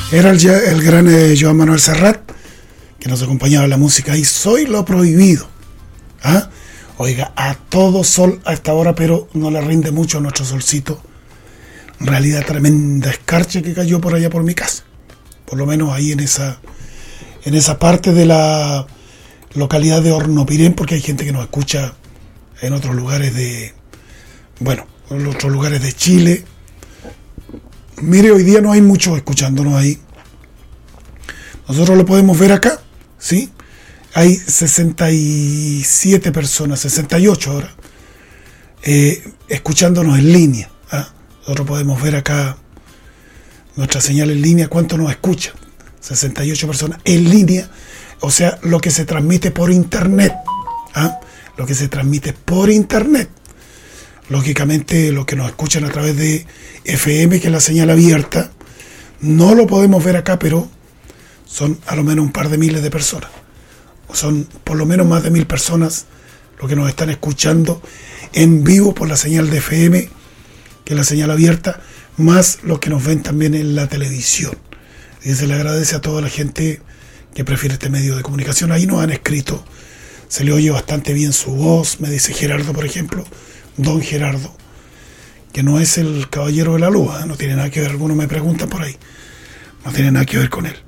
Era el gran Joan Manuel Serrat, que nos acompañaba en la música y Soy lo prohibido. ¿Ah? Oiga, a todo sol a esta hora, pero no le rinde mucho a nuestro solcito. En realidad, tremenda escarcha que cayó por allá por mi casa. Por lo menos ahí en esa parte de la localidad de Hornopirén, porque hay gente que nos escucha en otros lugares en otros lugares de Chile. Mire, hoy día no hay muchos escuchándonos ahí. Nosotros lo podemos ver acá, ¿sí? Hay 67 personas, 68 ahora, escuchándonos en línea. ¿Ah? Nosotros podemos ver acá nuestra señal en línea, cuánto nos escuchan. 68 personas en línea, o sea, lo que se transmite por internet. ¿Ah? Lo que se transmite por internet. Lógicamente, los que nos escuchan a través de FM, que es la señal abierta, no lo podemos ver acá, pero son a lo menos un par de miles de personas. Son por lo menos más de 1000 personas los que nos están escuchando en vivo por la señal de FM, que es la señal abierta, más los que nos ven también en la televisión. Y se le agradece a toda la gente que prefiere este medio de comunicación. Ahí nos han escrito, se le oye bastante bien su voz, me dice Gerardo, por ejemplo, don Gerardo, que no es el caballero de la luz, no tiene nada que ver, algunos me preguntan por ahí, no tiene nada que ver con él.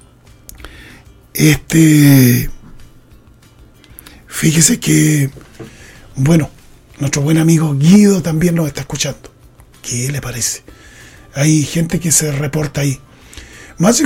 Fíjese que, nuestro buen amigo Guido también nos está escuchando. ¿Qué le parece? Hay gente que se reporta ahí. Más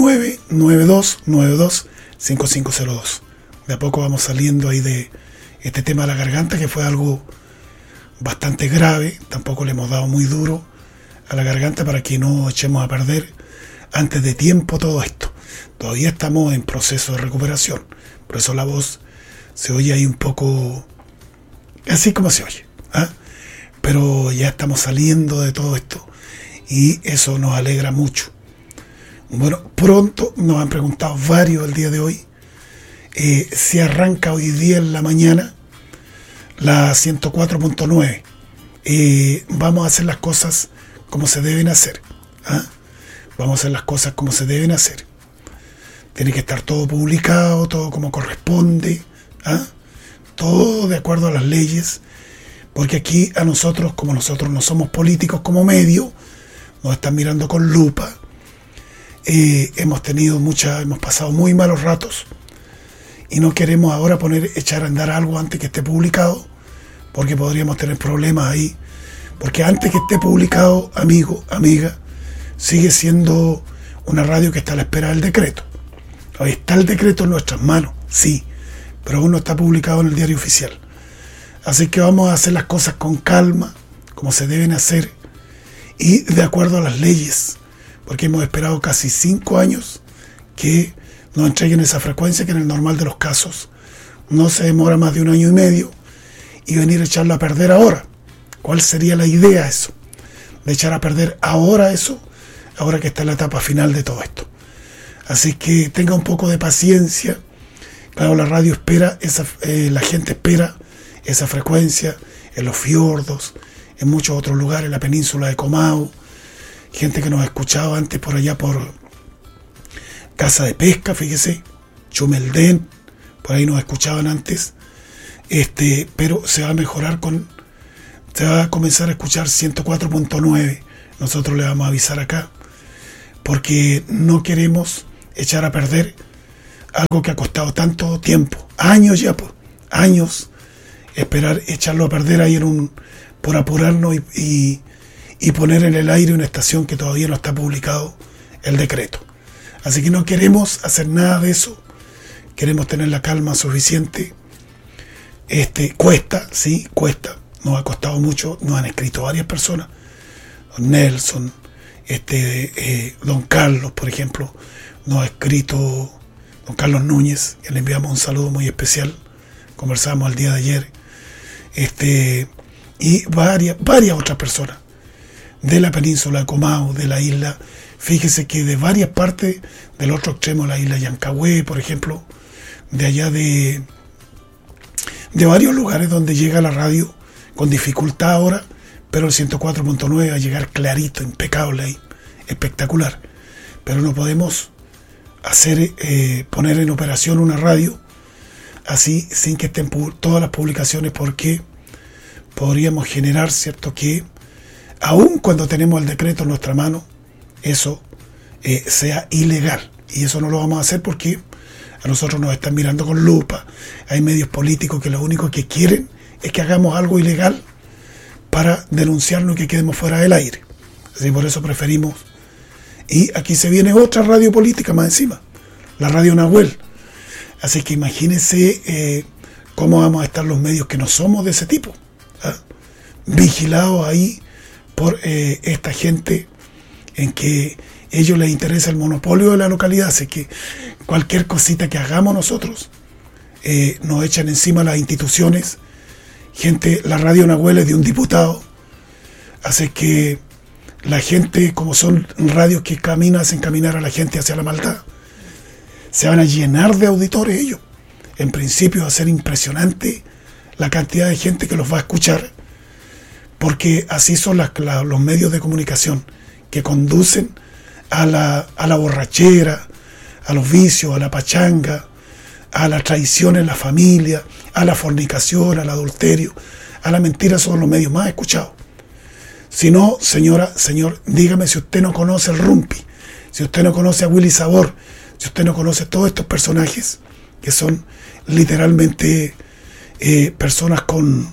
569-9292-5502. De a poco vamos saliendo ahí de este tema de la garganta, que fue algo bastante grave. Tampoco le hemos dado muy duro a la garganta para que no echemos a perder antes de tiempo todo esto. Todavía estamos en proceso de recuperación. Por eso la voz se oye ahí un poco así como se oye. ¿Ah? Pero ya estamos saliendo de todo esto y eso nos alegra mucho. Bueno, pronto nos han preguntado varios el día de hoy si arranca hoy día en la mañana la 104.9. Vamos a hacer las cosas como se deben hacer. ¿Ah? Vamos a hacer las cosas como se deben hacer. Tiene que estar todo publicado, todo como corresponde. ¿Ah? Todo de acuerdo a las leyes. Porque aquí a nosotros, como nosotros no somos políticos como medio, nos están mirando con lupa. Hemos pasado muy malos ratos y no queremos ahora echar a andar algo antes que esté publicado, porque podríamos tener problemas ahí. Porque antes que esté publicado, amigo, amiga, sigue siendo una radio que está a la espera del decreto. Ahí está el decreto en nuestras manos, sí, pero aún no está publicado en el diario oficial. Así que vamos a hacer las cosas con calma, como se deben hacer, y de acuerdo a las leyes, porque hemos esperado casi 5 años que nos entreguen esa frecuencia, que en el normal de los casos no se demora más de 1 año y medio, y venir a echarla a perder ahora. ¿Cuál sería la idea eso? De echar a perder ahora eso, ahora que está en la etapa final de todo esto. Así que tenga un poco de paciencia. Claro, la radio espera, la gente espera esa frecuencia en los fiordos, en muchos otros lugares, en la península de Comau. Gente que nos escuchaba antes por allá por Casa de Pesca, fíjese, Chumeldén, por ahí nos escuchaban antes. Pero se va a mejorar se va a comenzar a escuchar 104.9. Nosotros le vamos a avisar acá, porque no queremos echar a perder algo que ha costado tanto tiempo, años ya, años, echarlo a perder ahí por apurarnos y poner en el aire una estación que todavía no está publicado el decreto. Así que no queremos hacer nada de eso, queremos tener la calma suficiente. Cuesta, nos ha costado mucho, nos han escrito varias personas, don Nelson, don Carlos, por ejemplo, nos ha escrito don Carlos Núñez, que le enviamos un saludo muy especial, conversamos el día de ayer, y varias otras personas de la península de Comau, de la isla. Fíjese que de varias partes del otro extremo de la isla Yancahué, por ejemplo, de allá de varios lugares donde llega la radio con dificultad ahora, pero el 104.9 va a llegar clarito, impecable ahí, espectacular. pero no podemos poner en operación una radio así sin que estén todas las publicaciones, porque podríamos generar, ¿cierto?, que aun cuando tenemos el decreto en nuestra mano, eso sea ilegal. Y eso no lo vamos a hacer porque a nosotros nos están mirando con lupa. Hay medios políticos que lo único que quieren es que hagamos algo ilegal para denunciarnos y que quedemos fuera del aire. Así por eso preferimos. Y aquí se viene otra radio política más encima, la Radio Nahuel. Así que imagínense cómo vamos a estar los medios que no somos de ese tipo, ¿ah? Vigilados ahí por esta gente en que a ellos les interesa el monopolio de la localidad. Así que cualquier cosita que hagamos nosotros nos echan encima las instituciones. Gente, la Radio Nahuel es de un diputado, así que la gente, como son radios que hacen caminar a la gente hacia la maldad, se van a llenar de auditores ellos. En principio va a ser impresionante la cantidad de gente que los va a escuchar, porque así son los medios de comunicación que conducen a la borrachera, a los vicios, a la pachanga, a la traición en la familia, a la fornicación, al adulterio, a la mentira. Son los medios más escuchados. Si no, señora, señor, dígame si usted no conoce el Rumpi, si usted no conoce a Willy Sabor, si usted no conoce todos estos personajes que son literalmente personas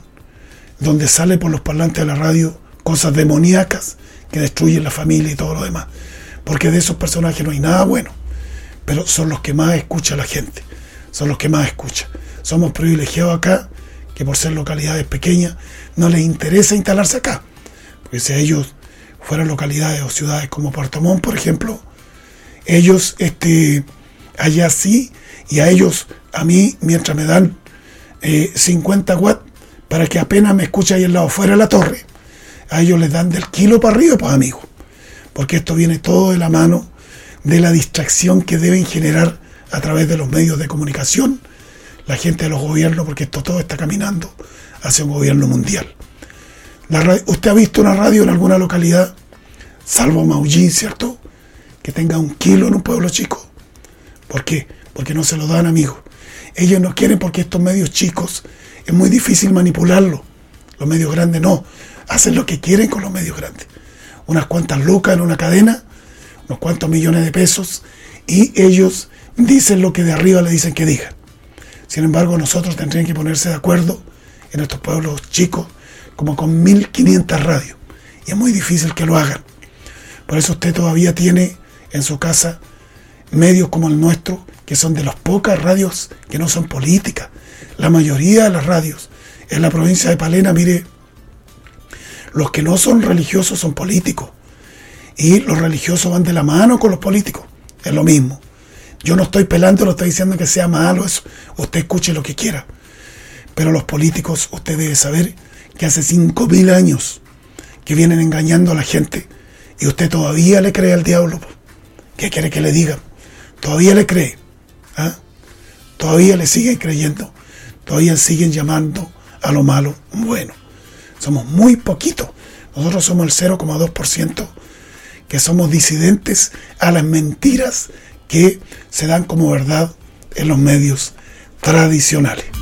donde sale por los parlantes de la radio cosas demoníacas que destruyen la familia y todo lo demás. Porque de esos personajes no hay nada bueno, pero son los que más escucha la gente. Son los que más escuchan. Somos privilegiados acá, que por ser localidades pequeñas no les interesa instalarse acá, porque si a ellos fueran localidades o ciudades como Puerto Montt, por ejemplo, ellos allá sí, y a ellos, a mí, mientras me dan 50 watts para que apenas me escuche ahí al lado fuera de la torre, a ellos les dan del kilo para arriba, pues amigos, porque esto viene todo de la mano de la distracción que deben generar a través de los medios de comunicación la gente de los gobiernos, porque esto todo está caminando hacia un gobierno mundial. ¿Usted ha visto una radio en alguna localidad, salvo Maullín, cierto?, que tenga 1 kilo en un pueblo chico? ¿Por qué? Porque no se lo dan, amigos. Ellos no quieren, porque estos medios chicos es muy difícil manipularlos. Los medios grandes no, hacen lo que quieren con los medios grandes. Unas cuantas lucas en una cadena, unos cuantos millones de pesos, y ellos dicen lo que de arriba le dicen que digan. Sin embargo, nosotros tendríamos que ponerse de acuerdo en estos pueblos chicos, como con 1500 radios. Y es muy difícil que lo hagan. Por eso usted todavía tiene en su casa medios como el nuestro, que son de las pocas radios que no son políticas. La mayoría de las radios en la provincia de Palena, mire, los que no son religiosos son políticos. Y los religiosos van de la mano con los políticos. Es lo mismo. Yo no estoy pelando, no estoy diciendo que sea malo eso. Usted escuche lo que quiera. Pero los políticos, usted debe saber que hace 5000 años que vienen engañando a la gente, y usted todavía le cree al diablo. ¿Qué quiere que le diga? Todavía le cree. ¿Ah? Todavía le siguen creyendo. Todavía siguen llamando a lo malo bueno. Somos muy poquitos. Nosotros somos el 0,2% que somos disidentes a las mentiras que se dan como verdad en los medios tradicionales.